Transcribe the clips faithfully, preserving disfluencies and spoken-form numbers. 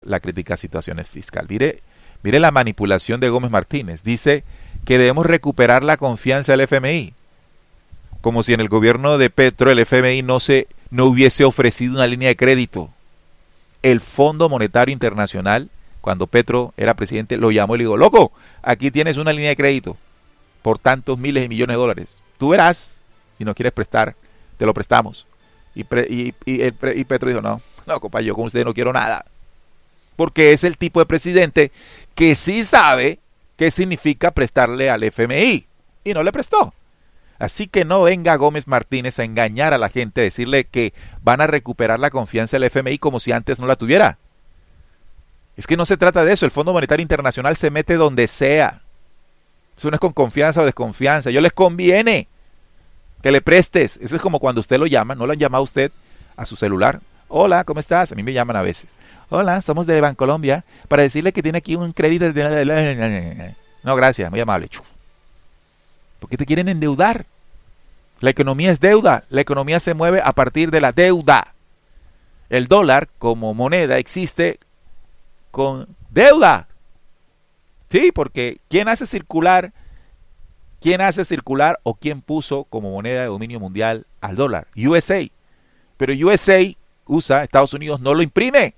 la crítica situación fiscal. Mire, mire la manipulación de Gómez Martínez. Dice que debemos recuperar la confianza del F M I. Como si en el gobierno de Petro el F M I no, se, no hubiese ofrecido una línea de crédito. El Fondo Monetario Internacional, cuando Petro era presidente, lo llamó y le dijo, loco, aquí tienes una línea de crédito por tantos miles de millones de dólares. Tú verás, si nos quieres prestar, te lo prestamos. Y, pre, y, y, el, y Petro dijo, no, no, compa, yo con usted no quiero nada. Porque es el tipo de presidente que sí sabe qué significa prestarle al F M I. Y no le prestó. Así que no venga Gómez Martínez a engañar a la gente, decirle que van a recuperar la confianza del F M I como si antes no la tuviera. Es que no se trata de eso. El Fondo Monetario Internacional se mete donde sea. Eso no es con confianza o desconfianza. Yo les conviene que le prestes. Eso es como cuando usted lo llama, no lo han llamado a usted a su celular. Hola, ¿cómo estás? A mí me llaman a veces. Hola, somos de Bancolombia para decirle que tiene aquí un crédito. De... No, gracias, muy amable. ¿Por qué te quieren endeudar? La economía es deuda. La economía se mueve a partir de la deuda. El dólar como moneda existe con deuda. Sí, porque ¿quién hace circular, quién hace circular o quién puso como moneda de dominio mundial al dólar? U S A. Pero U S A, U S A, Estados Unidos, no lo imprime.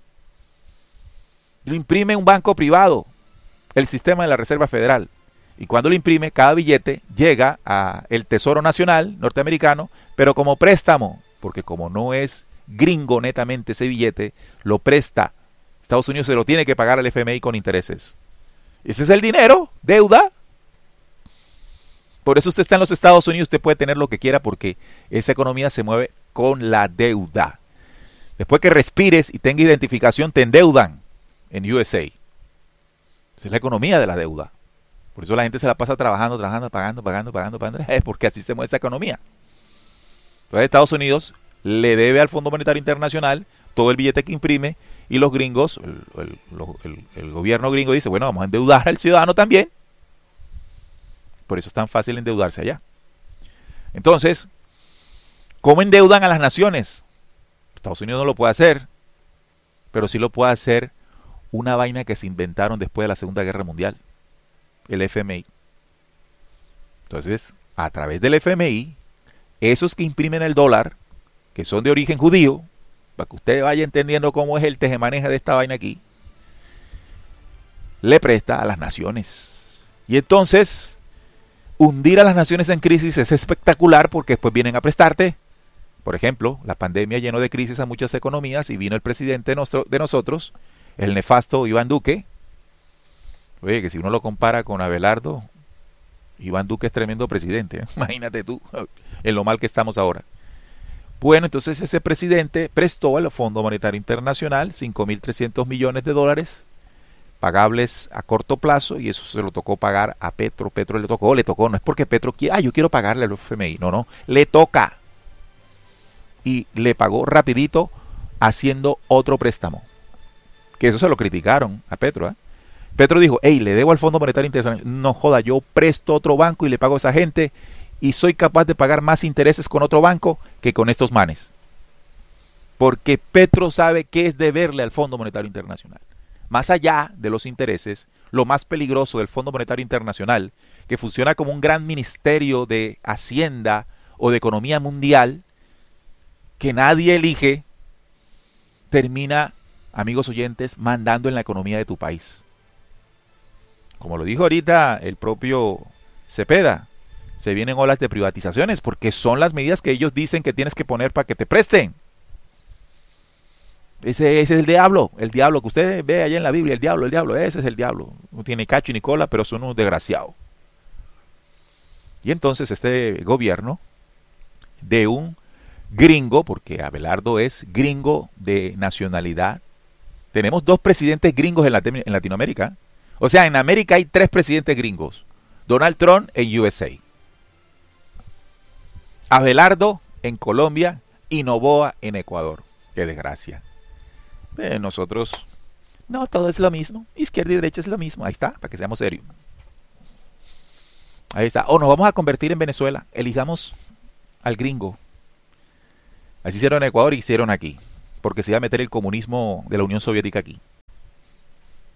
Lo imprime un banco privado, el sistema de la Reserva Federal. Y cuando lo imprime, cada billete llega al Tesoro Nacional norteamericano, pero como préstamo, porque como no es gringo netamente ese billete, lo presta. Estados Unidos se lo tiene que pagar al F M I con intereses. Ese es el dinero, deuda. Por eso usted está en los Estados Unidos, usted puede tener lo que quiera porque esa economía se mueve con la deuda. Después que respires y tenga identificación, te endeudan en U S A. Esa es la economía de la deuda. Por eso la gente se la pasa trabajando, trabajando, pagando, pagando, pagando, pagando. Es porque así se mueve esa economía. Entonces Estados Unidos le debe al Fondo Monetario Internacional todo el billete que imprime y los gringos, el, el, el, el gobierno gringo dice, bueno, vamos a endeudar al ciudadano también. Por eso es tan fácil endeudarse allá. Entonces, ¿cómo endeudan a las naciones? Estados Unidos no lo puede hacer, pero sí lo puede hacer una vaina que se inventaron después de la Segunda Guerra Mundial. El F M I. Entonces, a través del F M I, esos que imprimen el dólar, que son de origen judío, para que usted vaya entendiendo cómo es el tejemaneje de esta vaina aquí, le presta a las naciones. Y entonces, hundir a las naciones en crisis es espectacular porque después vienen a prestarte. Por ejemplo, la pandemia llenó de crisis a muchas economías y vino el presidente de, nuestro, de nosotros, el nefasto Iván Duque. Oye, que si uno lo compara con Abelardo, Iván Duque es tremendo presidente. ¿eh? Imagínate tú, en lo mal que estamos ahora. Bueno, entonces ese presidente prestó al Fondo Monetario Internacional cinco mil trescientos millones de dólares, pagables a corto plazo, y eso se lo tocó pagar a Petro. Petro le tocó, le tocó, no es porque Petro quiera, ah, yo quiero pagarle al F M I, no, no, le toca. Y le pagó rapidito haciendo otro préstamo. Que eso se lo criticaron a Petro, ¿eh? Petro dijo, hey, le debo al Fondo Monetario Internacional, no joda, yo presto otro banco y le pago a esa gente y soy capaz de pagar más intereses con otro banco que con estos manes. Porque Petro sabe qué es deberle al Fondo Monetario Internacional. Más allá de los intereses, lo más peligroso del Fondo Monetario Internacional, que funciona como un gran ministerio de Hacienda o de Economía Mundial, que nadie elige, termina, amigos oyentes, mandando en la economía de tu país. Como lo dijo ahorita el propio Cepeda, se vienen olas de privatizaciones porque son las medidas que ellos dicen que tienes que poner para que te presten. Ese, ese es el diablo, el diablo que usted ve allá en la Biblia, el diablo, el diablo, ese es el diablo. No tiene cacho ni cola, pero son unos desgraciados. Y entonces este gobierno de un gringo, porque Abelardo es gringo de nacionalidad, tenemos dos presidentes gringos en, la, en Latinoamérica. O sea, en América hay tres presidentes gringos. Donald Trump en U S A. Abelardo en Colombia y Noboa en Ecuador. Qué desgracia. Eh, nosotros, no, todo es lo mismo. Izquierda y derecha es lo mismo. Ahí está, para que seamos serios. Ahí está. O nos vamos a convertir en Venezuela. Elijamos al gringo. Así hicieron en Ecuador y hicieron aquí. Porque se iba a meter el comunismo de la Unión Soviética aquí.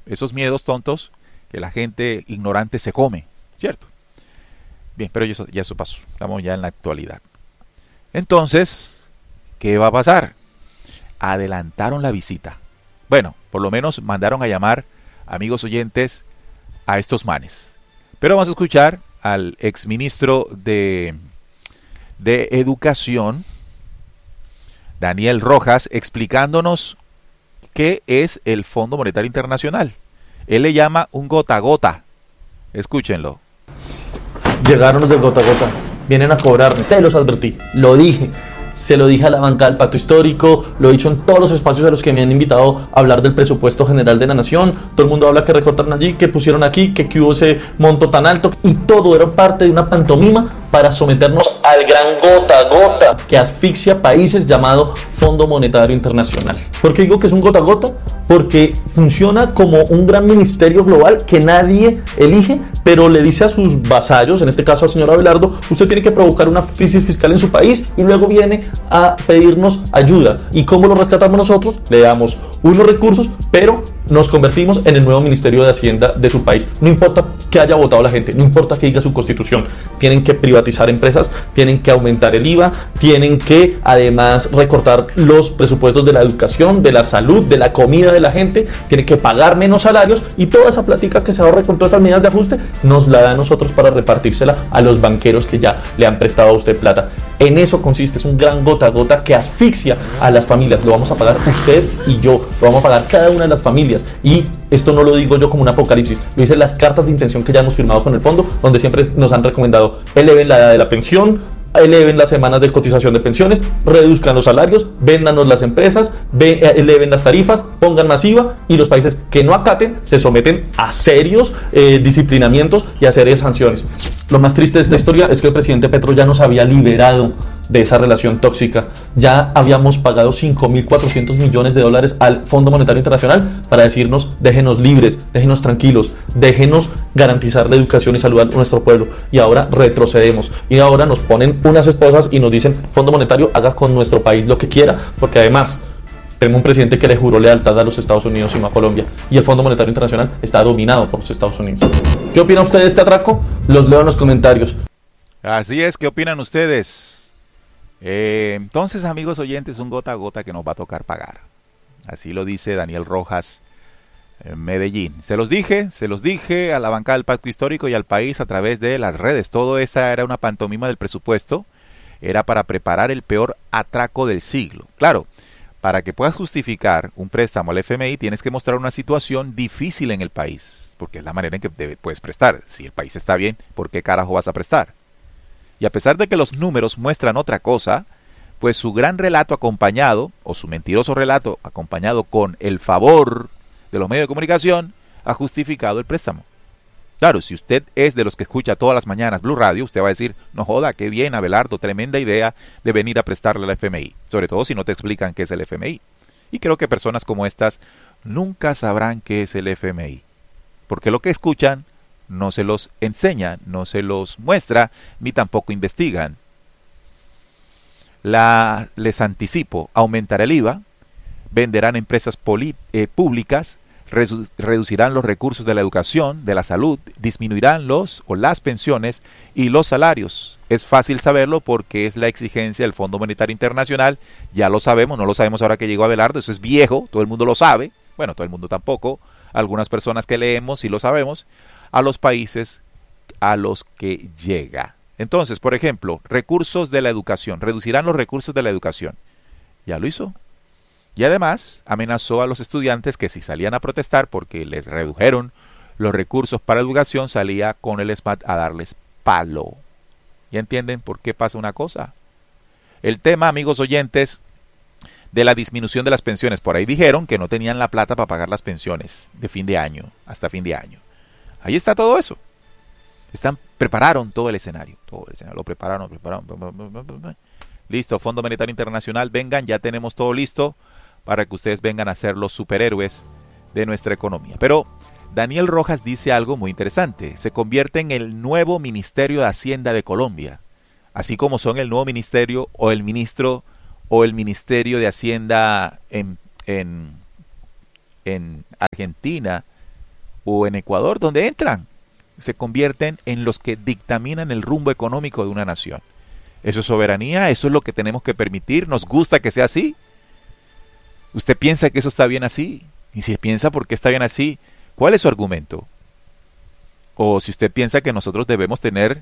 esos miedos tontos que la gente ignorante se come, ¿cierto? Bien, pero eso, ya eso pasó, estamos ya en la actualidad. Entonces, ¿qué va a pasar? Adelantaron la visita. Bueno, por lo menos mandaron a llamar, amigos oyentes, a estos manes. Pero vamos a escuchar al exministro de, de Educación, Daniel Rojas, explicándonos qué es el Fondo Monetario Internacional. Él le llama un gota a gota. Escúchenlo. Llegaron los del gota a gota, vienen a cobrarme, se los advertí, lo dije, se lo dije a la banca del Pacto Histórico, lo he dicho en todos los espacios a los que me han invitado a hablar del presupuesto general de la nación. Todo el mundo habla que recortaron allí, que pusieron aquí, que, que hubo ese monto tan alto, y todo era parte de una pantomima para someternos al gran gota a gota que asfixia países llamado Fondo Monetario Internacional. ¿Por qué digo que es un gota a gota? Porque funciona como un gran ministerio global que nadie elige, pero le dice a sus vasallos, en este caso al señor Abelardo, usted tiene que provocar una crisis fiscal en su país, y luego viene a pedirnos ayuda. ¿Y cómo lo rescatamos nosotros? Le damos unos recursos, pero nos convertimos en el nuevo Ministerio de Hacienda de su país. No importa que haya votado la gente, no importa que diga su constitución, tienen que privatizar empresas, tienen que aumentar el I V A, tienen que además recortar los presupuestos de la educación, de la salud, de la comida de la gente, tienen que pagar menos salarios, y toda esa plática que se ahorre con todas estas medidas de ajuste nos la da a nosotros para repartírsela a los banqueros que ya le han prestado a usted plata. En eso consiste, es un gran gota a gota que asfixia a las familias. Lo vamos a pagar usted y yo, lo vamos a pagar cada una de las familias. Y esto no lo digo yo como un apocalipsis, lo dicen las cartas de intención que ya hemos firmado con el fondo, donde siempre nos han recomendado: eleven la edad de la pensión, eleven las semanas de cotización de pensiones, reduzcan los salarios, véndanos las empresas, ve, eleven las tarifas, pongan más I V A, y los países que no acaten se someten a serios eh, disciplinamientos y a serias sanciones. Lo más triste de esta historia es que el presidente Petro ya nos había liberado de esa relación tóxica. Ya habíamos pagado cinco mil cuatrocientos millones de dólares al Fondo Monetario Internacional para decirnos: déjenos libres, déjenos tranquilos, déjenos garantizar la educación y salud a nuestro pueblo. Y ahora retrocedemos, y ahora nos ponen unas esposas y nos dicen: Fondo Monetario, haga con nuestro país lo que quiera, porque además tenemos un presidente que le juró lealtad a los Estados Unidos y no a Colombia, y el Fondo Monetario Internacional está dominado por los Estados Unidos. ¿Qué opina usted de este atraco? Los leo en los comentarios. Así es, ¿qué opinan ustedes? Eh, entonces, amigos oyentes, un gota a gota que nos va a tocar pagar. Así lo dice Daniel Rojas en Medellín. Se los dije, se los dije a la bancada del Pacto Histórico y al país a través de las redes. Todo esta era una pantomima del presupuesto. Era para preparar el peor atraco del siglo. Claro, para que puedas justificar un préstamo al F M I tienes que mostrar una situación difícil en el país, porque es la manera en que debe, puedes prestar. Si el país está bien, ¿por qué carajo vas a prestar? Y a pesar de que los números muestran otra cosa, pues su gran relato acompañado, o su mentiroso relato acompañado con el favor de los medios de comunicación, ha justificado el préstamo. Claro, si usted es de los que escucha todas las mañanas Blue Radio, usted va a decir: no joda, qué bien, Abelardo, tremenda idea de venir a prestarle al F M I. Sobre todo si no te explican qué es el F M I. Y creo que personas como estas nunca sabrán qué es el F M I. Porque lo que escuchan no se los enseña, no se los muestra, ni tampoco investigan. La, les anticipo, aumentará el I V A, venderán empresas poli, eh, públicas, redu, reducirán los recursos de la educación, de la salud, disminuirán los o las pensiones y los salarios. Es fácil saberlo porque es la exigencia del Fondo Monetario Internacional. Ya lo sabemos, no lo sabemos ahora que llegó Abelardo, eso es viejo, todo el mundo lo sabe. Bueno, todo el mundo tampoco, algunas personas que leemos sí lo sabemos, a los países a los que llega. Entonces, por ejemplo, recursos de la educación, reducirán los recursos de la educación. Ya lo hizo. Y además amenazó a los estudiantes que si salían a protestar porque les redujeron los recursos para educación, salía con el SMAT a darles palo. ¿Ya entienden por qué pasa una cosa? El tema, amigos oyentes, de la disminución de las pensiones. Por ahí dijeron que no tenían la plata para pagar las pensiones de fin de año, hasta fin de año. Ahí está todo eso. Están, prepararon todo el escenario. Todo el escenario, lo prepararon, prepararon. Listo, Fondo Monetario Internacional, vengan, ya tenemos todo listo para que ustedes vengan a ser los superhéroes de nuestra economía. Pero Daniel Rojas dice algo muy interesante. Se convierte en el nuevo Ministerio de Hacienda de Colombia. Así como son el nuevo ministerio o el ministro o el Ministerio de Hacienda en, en, en Argentina, o en Ecuador, donde entran, se convierten en los que dictaminan el rumbo económico de una nación. Eso es soberanía, eso es lo que tenemos que permitir, nos gusta que sea así. ¿Usted piensa que eso está bien así? Y si piensa por qué está bien así, ¿cuál es su argumento? O si usted piensa que nosotros debemos tener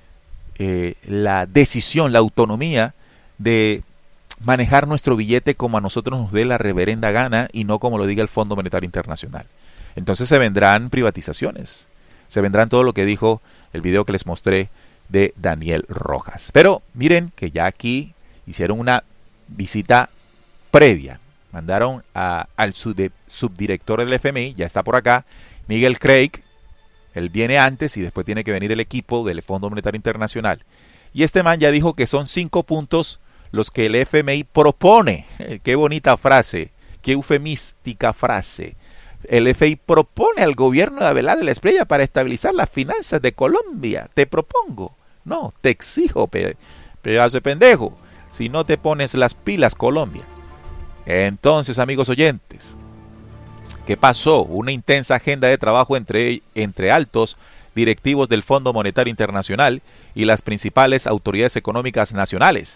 eh, la decisión, la autonomía de manejar nuestro billete como a nosotros nos dé la reverenda gana y no como lo diga el Fondo Monetario Internacional. Entonces se vendrán privatizaciones, se vendrán todo lo que dijo el video que les mostré de Daniel Rojas. Pero miren que ya aquí hicieron una visita previa, mandaron a, al sub, subdirector del F M I, ya está por acá, Miguel Craig. Él viene antes y después tiene que venir el equipo del Fondo Monetario Internacional. Y este man ya dijo que son cinco puntos los que el F M I propone. Qué bonita frase, qué eufemística frase. El F M I propone al gobierno de Abelardo La Espriella para estabilizar las finanzas de Colombia. Te propongo. No, te exijo, pe pedazo de pendejo. Si no te pones las pilas, Colombia. Entonces, amigos oyentes, ¿qué pasó? Una intensa agenda de trabajo entre, entre altos directivos del Fondo Monetario Internacional y las principales autoridades económicas nacionales.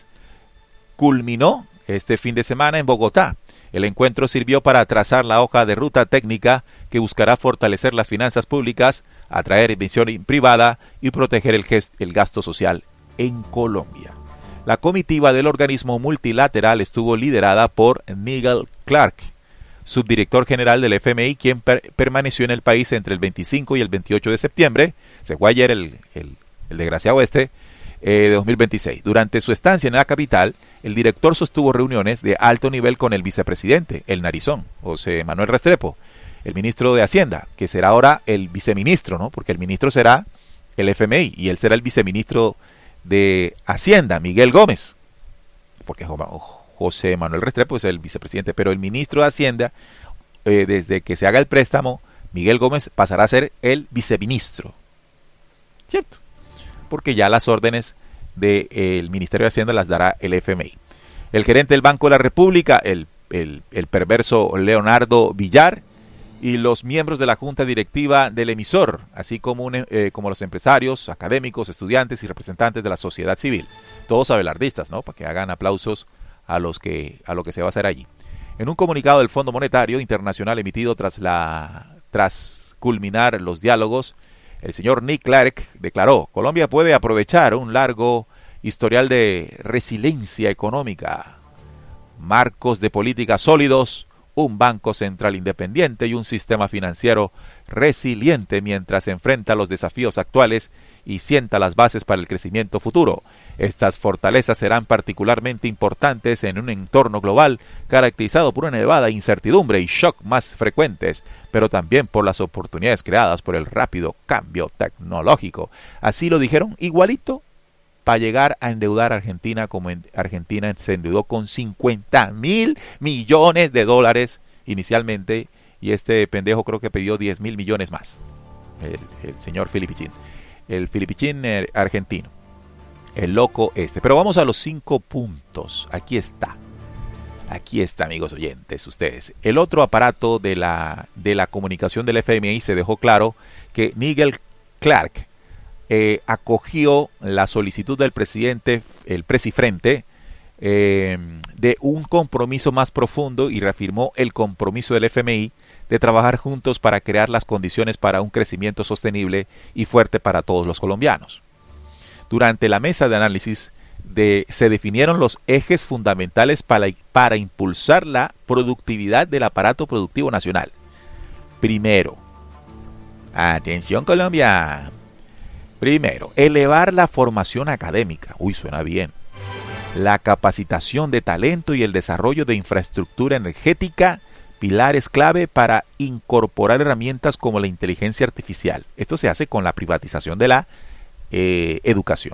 Culminó este fin de semana en Bogotá. El encuentro sirvió para trazar la hoja de ruta técnica que buscará fortalecer las finanzas públicas, atraer inversión privada y proteger el, gest el gasto social en Colombia. La comitiva del organismo multilateral estuvo liderada por Nigel Clark, subdirector general del F M I, quien per permaneció en el país entre el veinticinco y el veintiocho de septiembre, se fue ayer el, el, el desgraciado este, eh, de dos mil veintiséis. Durante su estancia en la capital, el director sostuvo reuniones de alto nivel con el vicepresidente, el narizón, José Manuel Restrepo, el ministro de Hacienda, que será ahora el viceministro, ¿no? Porque el ministro será el F M I y él será el viceministro de Hacienda, Miguel Gómez, porque José Manuel Restrepo es el vicepresidente, pero el ministro de Hacienda, eh, desde que se haga el préstamo, Miguel Gómez pasará a ser el viceministro, ¿cierto? Porque ya las órdenes del eh, Ministerio de Hacienda las dará el F M I. El gerente del Banco de la República, el, el, el perverso Leonardo Villar, y los miembros de la junta directiva del emisor, así como, un, eh, como los empresarios, académicos, estudiantes y representantes de la sociedad civil. Todos abelardistas, ¿no? Para que hagan aplausos a, los que, a lo que se va a hacer allí. En un comunicado del Fondo Monetario Internacional emitido tras, la, tras culminar los diálogos, el señor Nick Clark declaró: Colombia puede aprovechar un largo historial de resiliencia económica, marcos de política sólidos, un banco central independiente y un sistema financiero resiliente mientras enfrenta los desafíos actuales y sienta las bases para el crecimiento futuro. Estas fortalezas serán particularmente importantes en un entorno global caracterizado por una elevada incertidumbre y shock más frecuentes, pero también por las oportunidades creadas por el rápido cambio tecnológico. Así lo dijeron igualito para llegar a endeudar a Argentina, como en Argentina se endeudó con cincuenta mil millones de dólares inicialmente, y este pendejo creo que pidió diez mil millones más, el, el señor Filipichín, el Filipichín eh, argentino, el loco este. Pero vamos a los cinco puntos, aquí está, aquí está, amigos oyentes, ustedes. El otro aparato de la, de la comunicación del F M I se dejó claro que Nigel Clark Eh, acogió la solicitud del presidente, el Presifrente, eh, de un compromiso más profundo y reafirmó el compromiso del F M I de trabajar juntos para crear las condiciones para un crecimiento sostenible y fuerte para todos los colombianos. Durante la mesa de análisis de, se definieron los ejes fundamentales para, para impulsar la productividad del aparato productivo nacional. Primero, atención Colombia. Primero, elevar la formación académica. Uy, suena bien. La capacitación de talento y el desarrollo de infraestructura energética, pilares clave para incorporar herramientas como la inteligencia artificial. Esto se hace con la privatización de la eh, educación.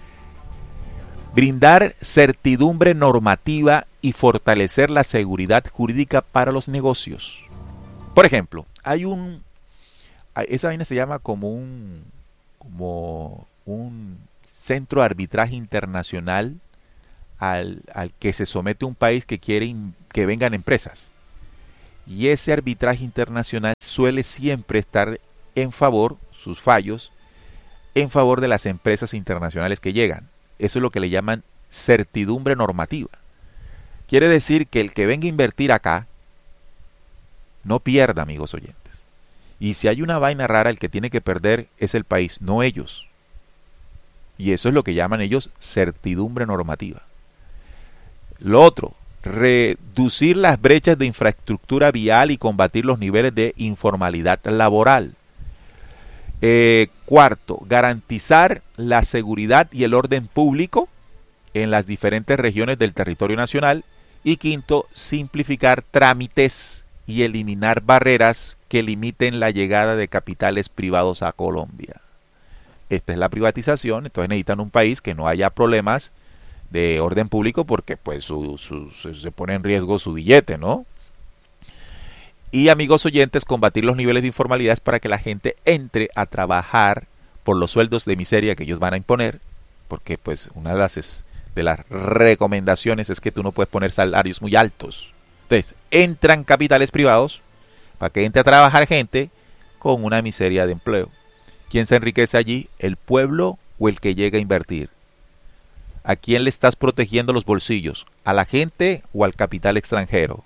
Brindar certidumbre normativa y fortalecer la seguridad jurídica para los negocios. Por ejemplo, hay un... Esa vaina se llama como un... como un centro de arbitraje internacional al, al que se somete un país que quiere in, que vengan empresas. Y ese arbitraje internacional suele siempre estar en favor, sus fallos, en favor de las empresas internacionales que llegan. Eso es lo que le llaman certidumbre normativa. Quiere decir que el que venga a invertir acá no pierda, amigos oyentes. Y si hay una vaina rara, el que tiene que perder es el país, no ellos. Y eso es lo que llaman ellos certidumbre normativa. Lo otro, reducir las brechas de infraestructura vial y combatir los niveles de informalidad laboral. Eh, cuarto, garantizar la seguridad y el orden público en las diferentes regiones del territorio nacional. Y quinto, simplificar trámites y eliminar barreras que limiten la llegada de capitales privados a Colombia. Esta es la privatización, entonces necesitan un país que no haya problemas de orden público porque pues su, su, su, se pone en riesgo su billete, ¿no? Y amigos oyentes, combatir los niveles de informalidad para que la gente entre a trabajar por los sueldos de miseria que ellos van a imponer, porque pues una de las, de las recomendaciones es que tú no puedes poner salarios muy altos. Entonces, entran capitales privados para que entre a trabajar gente con una miseria de empleo. ¿Quién se enriquece allí? ¿El pueblo o el que llega a invertir? ¿A quién le estás protegiendo los bolsillos? ¿A la gente o al capital extranjero?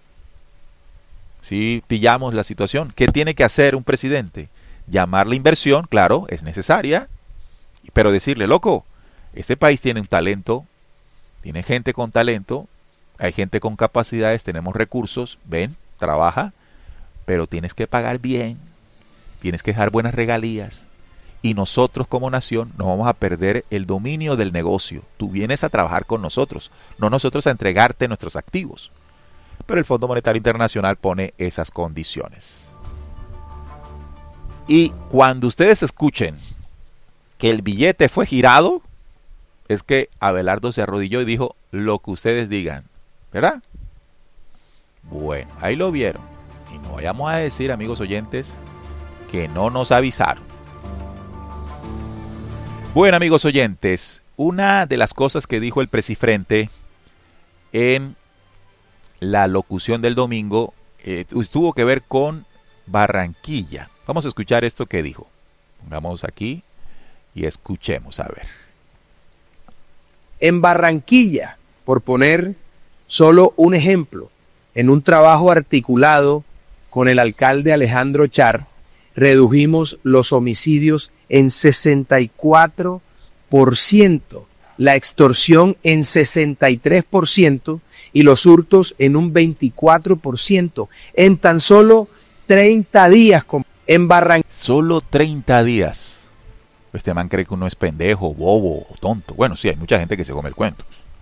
Si pillamos la situación, ¿qué tiene que hacer un presidente? Llamar la inversión, claro, es necesaria, pero decirle, loco, este país tiene un talento, tiene gente con talento, hay gente con capacidades, tenemos recursos, ven, trabaja, pero tienes que pagar bien, tienes que dejar buenas regalías. Y nosotros como nación no vamos a perder el dominio del negocio. Tú vienes a trabajar con nosotros, no nosotros a entregarte nuestros activos. Pero el Fondo Monetario Internacional pone esas condiciones. Y cuando ustedes escuchen que el billete fue girado, es que Abelardo se arrodilló y dijo lo que ustedes digan, ¿verdad? Bueno, ahí lo vieron. Y no vayamos a decir, amigos oyentes, que no nos avisaron. Bueno, amigos oyentes, una de las cosas que dijo el Presifrente en la locución del domingo eh, tuvo que ver con Barranquilla. Vamos a escuchar esto que dijo. Pongamos aquí y escuchemos, a ver. En Barranquilla, por poner solo un ejemplo, en un trabajo articulado con el alcalde Alejandro Char, redujimos los homicidios en sesenta y cuatro por ciento, la extorsión en sesenta y tres por ciento y los hurtos en un veinticuatro por ciento en tan solo treinta días en Barranquilla. Solo treinta días. Este man cree que uno es pendejo, bobo o tonto. Bueno, sí, hay mucha gente que se come el cuento.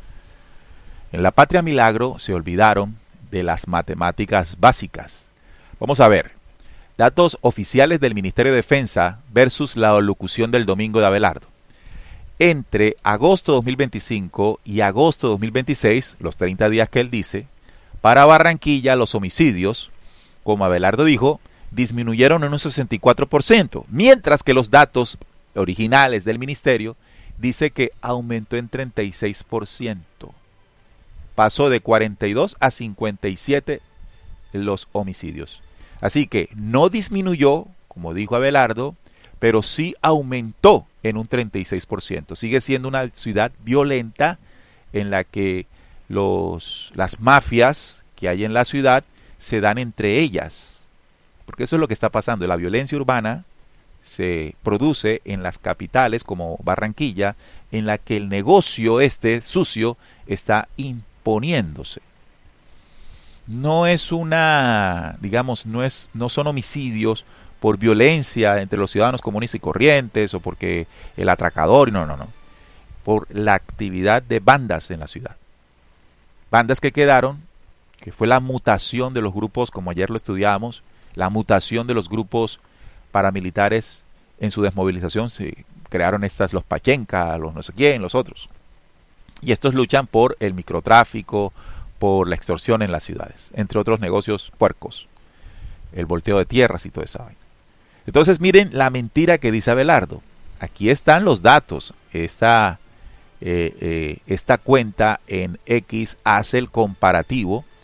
En la Patria Milagro se olvidaron de las matemáticas básicas. Vamos a ver. Datos oficiales del Ministerio de Defensa versus la locución del domingo de Abelardo. Entre agosto de dos mil veinticinco y agosto de dos mil veintiséis, los treinta días que él dice, para Barranquilla los homicidios, como Abelardo dijo, disminuyeron en un sesenta y cuatro por ciento, mientras que los datos originales del ministerio dice que aumentó en treinta y seis por ciento. Pasó de cuarenta y dos a cincuenta y siete los homicidios. Así que no disminuyó, como dijo Abelardo, pero sí aumentó en un treinta y seis por ciento. Sigue siendo una ciudad violenta en la que los, las mafias que hay en la ciudad se dan entre ellas. Porque eso es lo que está pasando. La violencia urbana se produce en las capitales como Barranquilla, en la que el negocio este sucio está imponiéndose. No es una, digamos, no es, no son homicidios por violencia entre los ciudadanos comunes y corrientes o porque el atracador, no, no, no, por la actividad de bandas en la ciudad. Bandas que quedaron, que fue la mutación de los grupos, como ayer lo estudiábamos, la mutación de los grupos paramilitares en su desmovilización, se crearon estas, los Pachenca, los no sé quién, los otros. Y estos luchan por el microtráfico, por la extorsión en las ciudades, entre otros negocios puercos, el volteo de tierras y toda esa vaina. Entonces miren la mentira que dice Abelardo. Aquí están los datos. Esta, eh, eh, esta cuenta en X hace el comparativo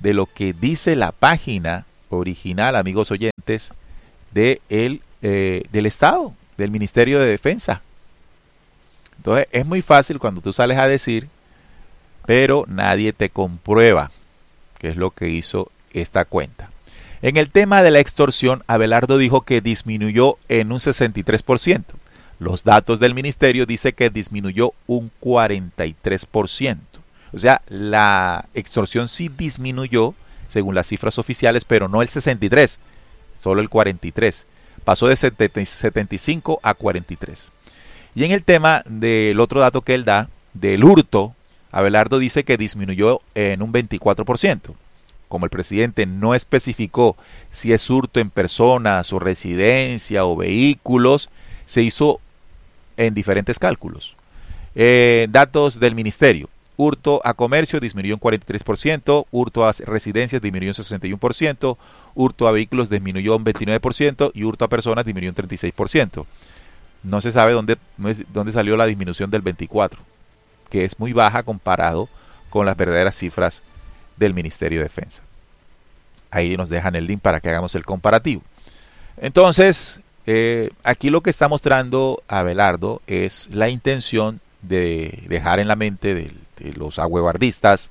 de lo que dice la página original, amigos oyentes, de el, eh, del Estado, del Ministerio de Defensa. Entonces es muy fácil cuando tú sales a decir, pero nadie te comprueba, que es lo que hizo esta cuenta. En el tema de la extorsión, Abelardo dijo que disminuyó en un sesenta y tres por ciento. Los datos del ministerio dicen que disminuyó un cuarenta y tres por ciento. O sea, la extorsión sí disminuyó según las cifras oficiales, pero no el sesenta y tres, solo el cuarenta y tres. Pasó de setenta y cinco a cuarenta y tres. Y en el tema del otro dato que él da, del hurto, Abelardo dice que disminuyó en un veinticuatro por ciento. Como el presidente no especificó si es hurto en personas o residencia o vehículos, se hizo en diferentes cálculos. Eh, datos del ministerio. Hurto a comercio disminuyó un cuarenta y tres por ciento, hurto a residencias disminuyó un sesenta y uno por ciento, hurto a vehículos disminuyó un veintinueve por ciento y hurto a personas disminuyó un treinta y seis por ciento. No se sabe dónde, dónde salió la disminución del veinticuatro por ciento, que es muy baja comparado con las verdaderas cifras del Ministerio de Defensa. Ahí nos dejan el link para que hagamos el comparativo. Entonces, eh, aquí lo que está mostrando Abelardo es la intención de dejar en la mente de, de los ahuevardistas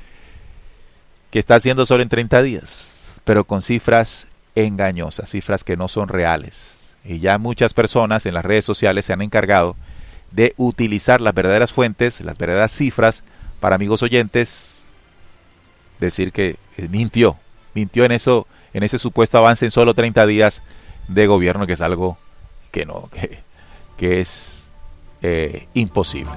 que está haciendo solo en treinta días, pero con cifras engañosas, cifras que no son reales. Y ya muchas personas en las redes sociales se han encargado de utilizar las verdaderas fuentes, las verdaderas cifras, para, amigos oyentes, decir que mintió, mintió en eso, en ese supuesto avance en solo treinta días de gobierno, que es algo que no, que, que es eh, imposible.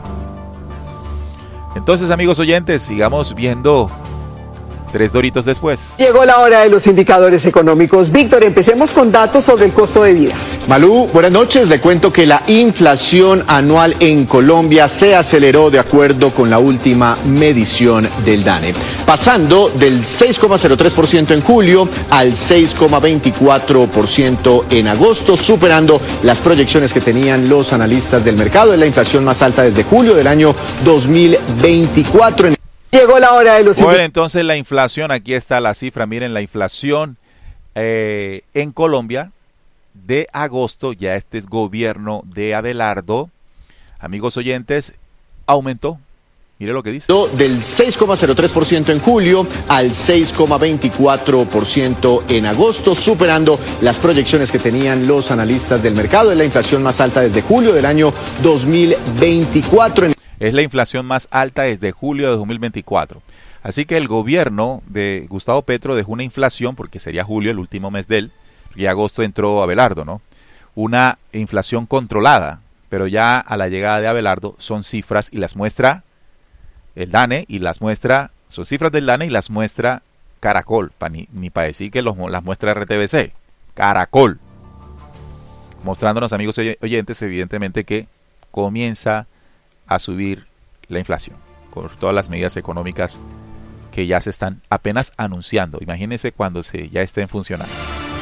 Entonces, amigos oyentes, sigamos viendo tres doritos después. Llegó la hora de los indicadores económicos. Víctor, empecemos con datos sobre el costo de vida. Malú, buenas noches. Le cuento que la inflación anual en Colombia se aceleró de acuerdo con la última medición del DANE, pasando del seis coma cero tres por ciento en julio al seis coma veinticuatro por ciento en agosto, superando las proyecciones que tenían los analistas del mercado. Es la inflación más alta desde julio del año dos mil veinticuatro. En Llegó la hora de los... Bueno, entonces la inflación, aquí está la cifra, miren la inflación eh, en Colombia de agosto, ya este es gobierno de Abelardo, amigos oyentes, aumentó, mire lo que dice. Del seis coma cero tres por ciento en julio al seis coma veinticuatro por ciento en agosto, superando las proyecciones que tenían los analistas del mercado. Es la inflación más alta desde julio del año dos mil veinticuatro. En Es la inflación más alta desde julio de dos mil veinticuatro. Así que el gobierno de Gustavo Petro dejó una inflación, porque sería julio el último mes de él, y agosto entró Abelardo, ¿no? Una inflación controlada, pero ya a la llegada de Abelardo son cifras y las muestra el DANE y las muestra, son cifras del DANE y las muestra Caracol, pa, ni, ni para decir que los, las muestra R T V C, Caracol. Mostrándonos, amigos oyentes, evidentemente que comienza a subir la inflación por todas las medidas económicas que ya se están apenas anunciando. Imagínense cuando se ya estén funcionando.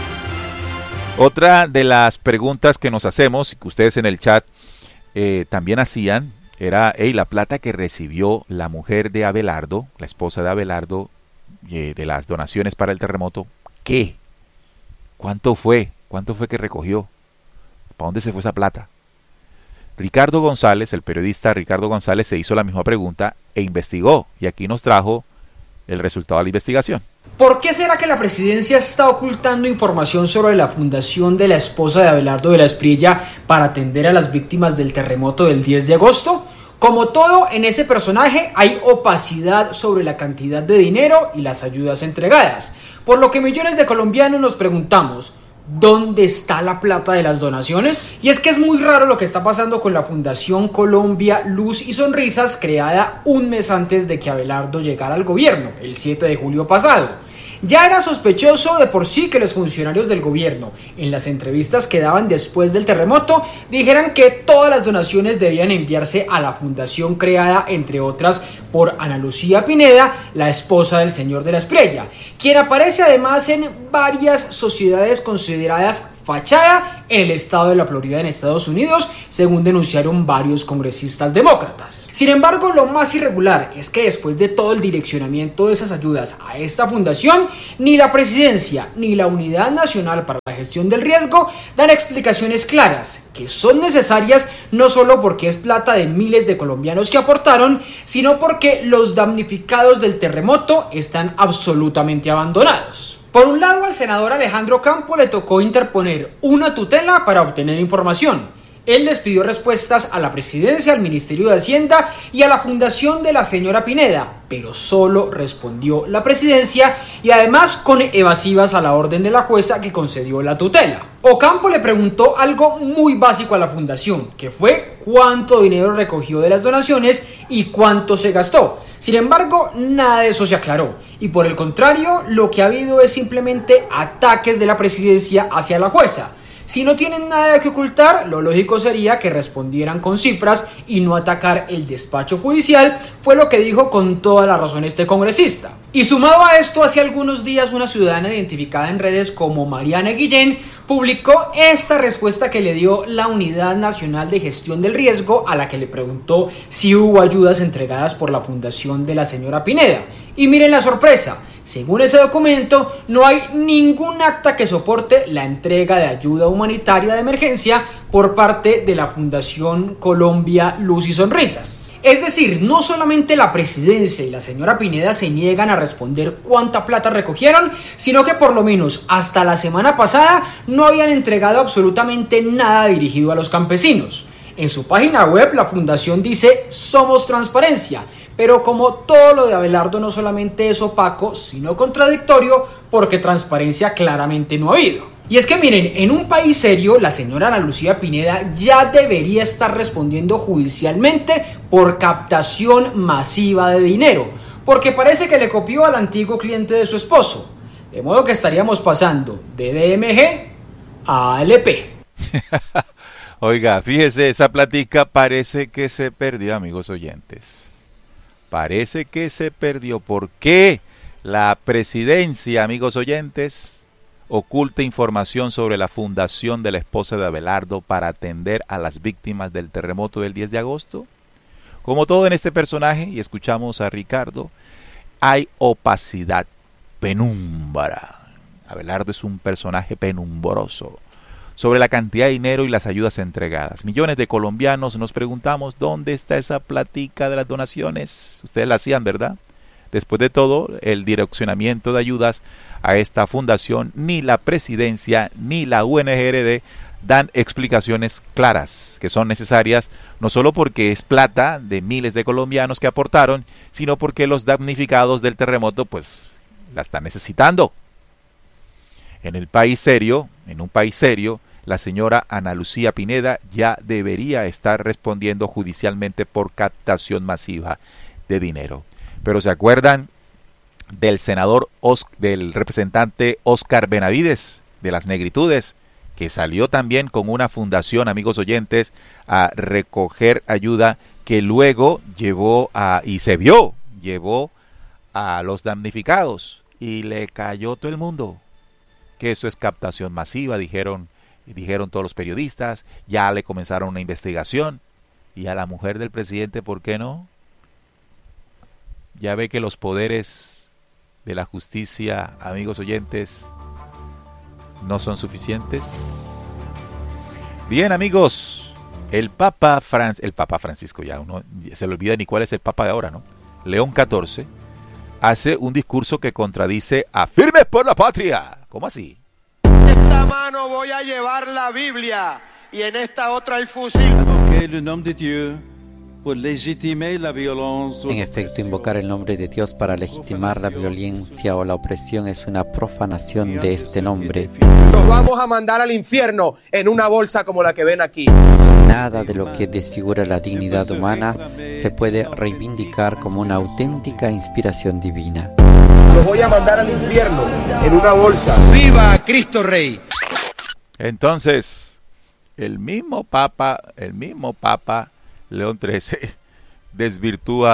Otra de las preguntas que nos hacemos, y que ustedes en el chat eh, también hacían, era hey, la plata que recibió la mujer de Abelardo, la esposa de Abelardo, eh, de las donaciones para el terremoto, ¿qué? ¿Cuánto fue? ¿Cuánto fue que recogió? ¿Para dónde se fue esa plata? Ricardo González, el periodista Ricardo González, se hizo la misma pregunta e investigó, y aquí nos trajo el resultado de la investigación. ¿Por qué será que la presidencia está ocultando información sobre la fundación de la esposa de Abelardo de la Espriella para atender a las víctimas del terremoto del diez de agosto? Como todo en ese personaje, hay opacidad sobre la cantidad de dinero y las ayudas entregadas, por lo que millones de colombianos nos preguntamos, ¿dónde está la plata de las donaciones? Y es que es muy raro lo que está pasando con la Fundación Colombia Luz y Sonrisas, creada un mes antes de que Abelardo llegara al gobierno, el siete de julio pasado. Ya era sospechoso de por sí que los funcionarios del gobierno, en las entrevistas que daban después del terremoto, dijeran que todas las donaciones debían enviarse a la fundación creada, entre otras, por Ana Lucía Pineda, la esposa del señor de la Espriella, quien aparece además en varias sociedades consideradas fachada en el estado de la Florida en Estados Unidos, según denunciaron varios congresistas demócratas. Sin embargo, lo más irregular es que después de todo el direccionamiento de esas ayudas a esta fundación, ni la presidencia ni la Unidad Nacional para la Gestión del Riesgo dan explicaciones claras que son necesarias no solo porque es plata de miles de colombianos que aportaron, sino porque los damnificados del terremoto están absolutamente abandonados. Por un lado, al senador Alejandro Campo le tocó interponer una tutela para obtener información. Él les pidió respuestas a la presidencia, al Ministerio de Hacienda y a la fundación de la señora Pineda, pero solo respondió la presidencia y además con evasivas a la orden de la jueza que concedió la tutela. Ocampo le preguntó algo muy básico a la fundación, que fue cuánto dinero recogió de las donaciones y cuánto se gastó. Sin embargo, nada de eso se aclaró, y por el contrario, lo que ha habido es simplemente ataques de la presidencia hacia la jueza. Si no tienen nada que ocultar, lo lógico sería que respondieran con cifras y no atacar el despacho judicial, fue lo que dijo con toda la razón este congresista. Y sumado a esto, hace algunos días una ciudadana identificada en redes como Mariana Guillén publicó esta respuesta que le dio la Unidad Nacional de Gestión del Riesgo, a la que le preguntó si hubo ayudas entregadas por la fundación de la señora Pineda. Y miren la sorpresa. Según ese documento, no hay ningún acta que soporte la entrega de ayuda humanitaria de emergencia por parte de la Fundación Colombia Luz y Sonrisas. Es decir, no solamente la presidencia y la señora Pineda se niegan a responder cuánta plata recogieron, sino que por lo menos hasta la semana pasada no habían entregado absolutamente nada dirigido a los campesinos. En su página web, la fundación dice "Somos transparencia", pero como todo lo de Abelardo no solamente es opaco, sino contradictorio, porque transparencia claramente no ha habido. Y es que miren, en un país serio, la señora Ana Lucía Pineda ya debería estar respondiendo judicialmente por captación masiva de dinero, porque parece que le copió al antiguo cliente de su esposo. De modo que estaríamos pasando de D M G a A L P. Oiga, fíjese, esa plática parece que se perdió, amigos oyentes. Parece que se perdió. ¿Por qué la presidencia, amigos oyentes, oculta información sobre la fundación de la esposa de Abelardo para atender a las víctimas del terremoto del diez de agosto? Como todo en este personaje, y escuchamos a Ricardo, hay opacidad, penumbra. Abelardo es un personaje penumbroso. Sobre la cantidad de dinero y las ayudas entregadas. Millones de colombianos nos preguntamos dónde está esa platica de las donaciones. Ustedes la hacían, ¿verdad? Después de todo, el direccionamiento de ayudas a esta fundación, ni la presidencia ni la U N G R D dan explicaciones claras que son necesarias, no solo porque es plata de miles de colombianos que aportaron, sino porque los damnificados del terremoto pues la están necesitando. En el país serio, en un país serio, la señora Ana Lucía Pineda ya debería estar respondiendo judicialmente por captación masiva de dinero. Pero ¿se acuerdan del senador, Os- del representante Oscar Benavides, de las Negritudes, que salió también con una fundación, amigos oyentes, a recoger ayuda que luego llevó a, y se vio, llevó a los damnificados y le cayó todo el mundo? Que eso es captación masiva, dijeron, dijeron todos los periodistas, ya le comenzaron una investigación. Y a la mujer del presidente, ¿por qué no? Ya ve que los poderes de la justicia, amigos oyentes, no son suficientes. Bien, amigos, el Papa Fran- el Papa Francisco, ya uno se le olvida ni cuál es el Papa de ahora, ¿no? León catorce, hace un discurso que contradice a Firmes por la Patria. ¿Cómo así? En esta mano voy a llevar la Biblia y en esta otra el fusil. En efecto, invocar el nombre de Dios para legitimar la violencia o la opresión es una profanación de este nombre. Nos vamos a mandar al infierno en una bolsa como la que ven aquí. Nada de lo que desfigura la dignidad humana se puede reivindicar como una auténtica inspiración divina. Los voy a mandar al infierno en una bolsa. ¡Viva Cristo Rey! Entonces, el mismo Papa, el mismo Papa León trece desvirtúa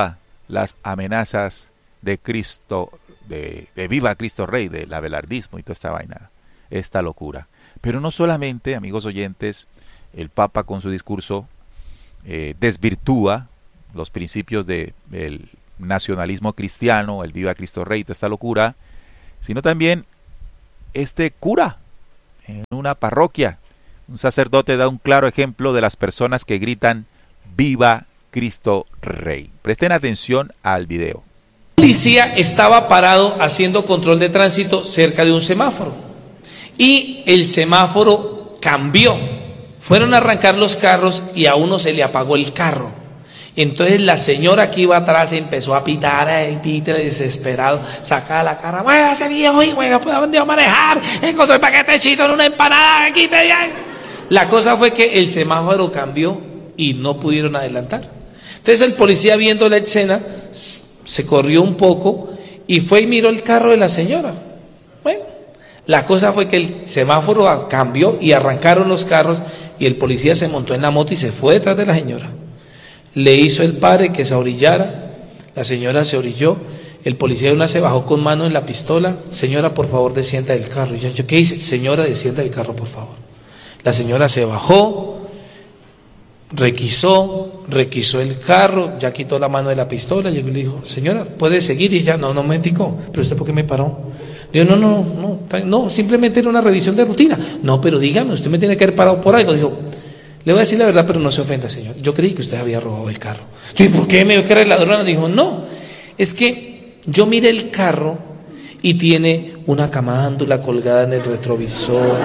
las amenazas de Cristo, de, de Viva Cristo Rey, del abelardismo y toda esta vaina, esta locura. Pero no solamente, amigos oyentes, el Papa con su discurso eh, desvirtúa los principios del nacionalismo cristiano, el Viva Cristo Rey, toda esta locura, sino también este cura en una parroquia, un sacerdote, da un claro ejemplo de las personas que gritan Viva Cristo Rey. Presten atención al video. El policía estaba parado haciendo control de tránsito cerca de un semáforo y el semáforo cambió. Fueron a arrancar los carros y a uno se le apagó el carro. Entonces la señora que iba atrás empezó a pitar, eh, pite desesperado, sacaba la cara, muévase viejo, y juega, ¿puedo dónde va a manejar? Encontré el paquetecito en una empanada, quite ya. La cosa fue que el semáforo cambió y no pudieron adelantar. Entonces el policía, viendo la escena, se corrió un poco y fue y miró el carro de la señora. Bueno, la cosa fue que el semáforo cambió y arrancaron los carros y el policía se montó en la moto y se fue detrás de la señora. Le hizo el padre que se orillara, la señora se orilló, el policía de una se bajó con mano en la pistola, señora, por favor, descienda del carro. Y yo, yo, ¿qué hice? Señora, descienda del carro, por favor. La señora se bajó, requisó, requisó el carro, ya quitó la mano de la pistola, y yo le dijo, señora, ¿puede seguir? Y ella, no, no me indicó, pero ¿usted por qué me paró? Digo, no, no, no, no, simplemente era una revisión de rutina. No, pero dígame, usted me tiene que haber parado por algo. Dijo, le voy a decir la verdad, pero no se ofenda, señor. Yo creí que usted había robado el carro. ¿Y por qué me vio que era la ladrona? Dijo, no, es que yo miré el carro y tiene una camándula colgada en el retrovisor.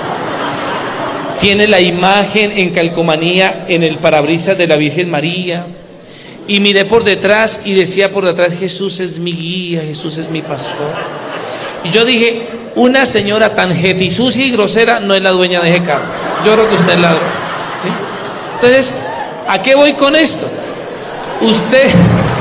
Tiene la imagen en calcomanía en el parabrisas de la Virgen María. Y miré por detrás y decía por detrás, Jesús es mi guía, Jesús es mi pastor. Y yo dije, una señora tan jetisucia y grosera no es la dueña de ese carro. Yo creo que usted es la dueña. ¿Sí? Entonces, ¿a qué voy con esto? Usted...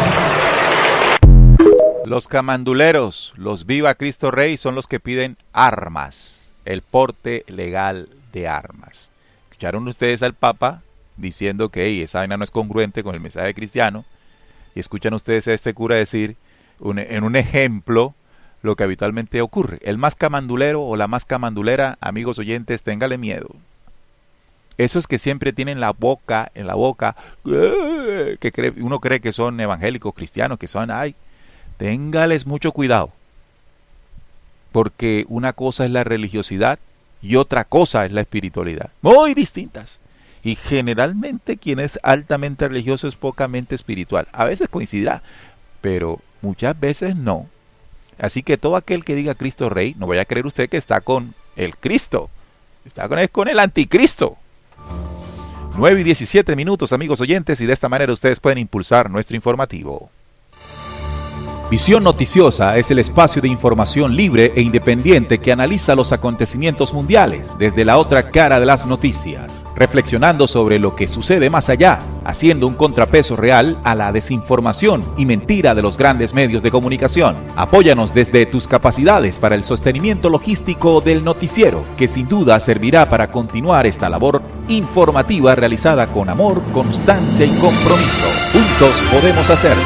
Los camanduleros, los Viva Cristo Rey, son los que piden armas, el porte legal de armas. ¿Escucharon ustedes al Papa diciendo que hey, esa vaina no es congruente con el mensaje cristiano? Y escuchan ustedes a este cura decir un, en un ejemplo lo que habitualmente ocurre. El más camandulero o la más camandulera, amigos oyentes, téngale miedo. Esos que siempre tienen la boca en la boca, que cree, uno cree que son evangélicos cristianos, que son, ay, téngales mucho cuidado. Porque una cosa es la religiosidad y otra cosa es la espiritualidad. Muy distintas. Y generalmente quien es altamente religioso es pocamente espiritual. A veces coincidirá, pero muchas veces no. Así que todo aquel que diga Cristo Rey, no vaya a creer usted que está con el Cristo. Está con el, con el anticristo. nueve y diecisiete minutos, amigos oyentes, y de esta manera ustedes pueden impulsar nuestro informativo. Visión Noticiosa es el espacio de información libre e independiente que analiza los acontecimientos mundiales desde la otra cara de las noticias, reflexionando sobre lo que sucede más allá, haciendo un contrapeso real a la desinformación y mentira de los grandes medios de comunicación. Apóyanos desde tus capacidades para el sostenimiento logístico del noticiero, que sin duda servirá para continuar esta labor informativa realizada con amor, constancia y compromiso. Juntos podemos hacerlo.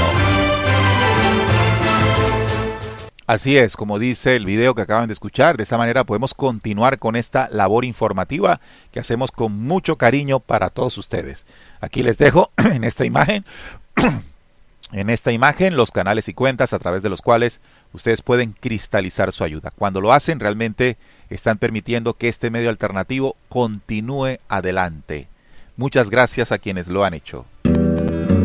Así es, como dice el video que acaban de escuchar, de esta manera podemos continuar con esta labor informativa que hacemos con mucho cariño para todos ustedes. Aquí les dejo en esta imagen, en esta imagen los canales y cuentas a través de los cuales ustedes pueden cristalizar su ayuda. Cuando lo hacen, realmente están permitiendo que este medio alternativo continúe adelante. Muchas gracias a quienes lo han hecho.